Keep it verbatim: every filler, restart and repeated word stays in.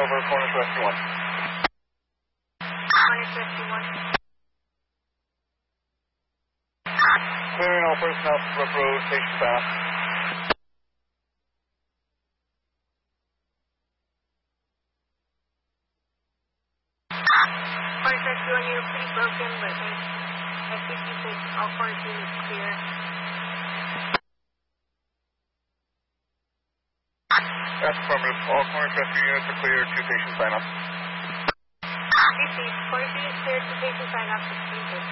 over, Cornish Rescue one. Cornish Rescue one. Clearing all personnel from Brook Road, station staff. Cornish Rescue one, you're pretty broken, but I, I think you said all quarantine is clear. That's affirmative. All Cornish Rescue units are clear. Two patients sign up. Repeat, Cornish is clear, two patients sign up, sixteen.